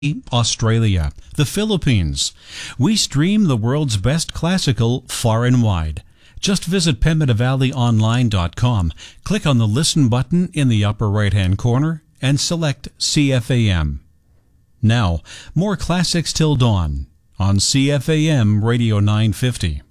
Australia, the Philippines. We stream the world's best classical far and wide. Just visit PemmineValleyOnline.com, click on the Listen button in the upper right-hand corner, and select CFAM. Now, more classics till dawn on CFAM Radio 950.